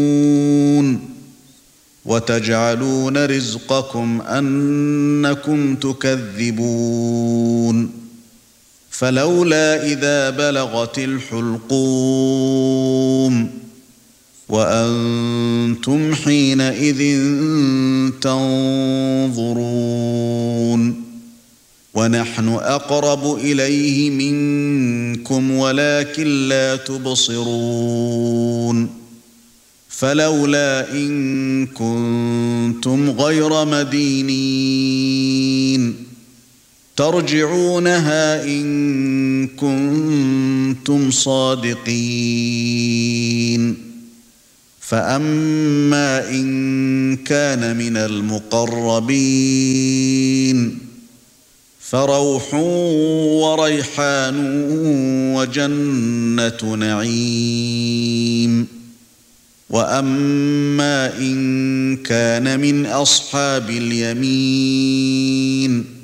وتجعلون رزقكم أنكم تكذبون فلولا إذا بلغت الحلقوم وأنتم حينئذ تنظرون ونحن أقرب إليه منكم ولكن لا تبصرون فلولا إن كنتم غير مدينين ترجعونها إن كنتم صادقين فأما إن كان من المقربين فروح وريحان وجنة نعيم وأما إن كان من أصحاب اليمين